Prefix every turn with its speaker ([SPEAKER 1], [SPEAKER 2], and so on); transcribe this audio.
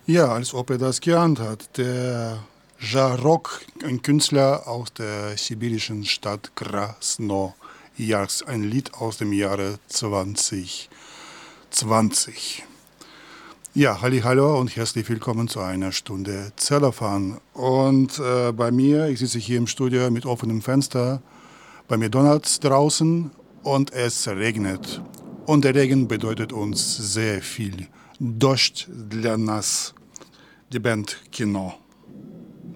[SPEAKER 1] Ja, als ob er das geahnt hat. Der Jarok, ein Künstler aus der sibirischen Stadt Krasnojarsk, ein Lied aus dem Jahre 2020. Ja, hallo und herzlich willkommen zu einer Stunde Zellerfahren. Und bei mir, ich sitze hier im Studio mit offenem Fenster, bei mir donnert's draußen und es regnet. Und der Regen bedeutet uns sehr viel. Дождь для нас, die Band Kino.